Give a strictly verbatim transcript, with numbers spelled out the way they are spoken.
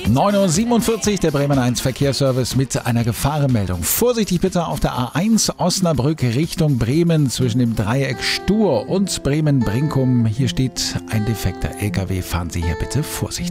neun Uhr siebenundvierzig, der Bremen eins Verkehrsservice mit einer Gefahrenmeldung. Vorsichtig bitte auf der A eins Osnabrück Richtung Bremen zwischen dem Dreieck Stur und Bremen-Brinkum. Hier steht ein defekter L K W. Fahren Sie hier bitte vorsichtig.